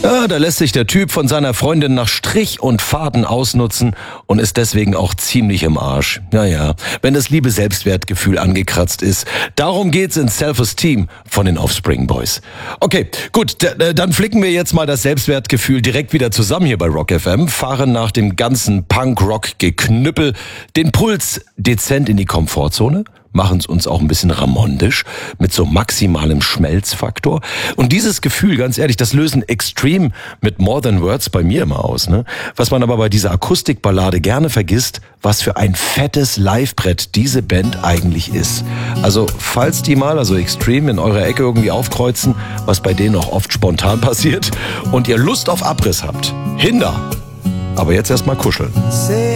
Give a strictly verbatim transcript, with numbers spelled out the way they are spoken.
Ja, da lässt sich der Typ von seiner Freundin nach Strich und Faden ausnutzen und ist deswegen auch ziemlich im Arsch. Naja, wenn das liebe Selbstwertgefühl angekratzt ist. Darum geht's in Self-Esteem von den Offspring Boys. Okay, gut, dann flicken wir jetzt mal das Selbstwertgefühl direkt wieder zusammen hier bei Rock F M, fahren nach dem ganzen Punk-Rock-Geknüppel den Puls dezent in die Komfortzone, machen es uns auch ein bisschen ramondisch, mit so maximalem Schmelzfaktor. Und dieses Gefühl, ganz ehrlich, das lösen Extreme mit More Than Words bei mir immer aus. Ne? Was man aber bei dieser Akustikballade gerne vergisst, was für ein fettes Livebrett diese Band eigentlich ist. Also falls die mal, also Extreme, in eurer Ecke irgendwie aufkreuzen, was bei denen auch oft spontan passiert, und ihr Lust auf Abriss habt, hinder. Aber jetzt erstmal kuscheln.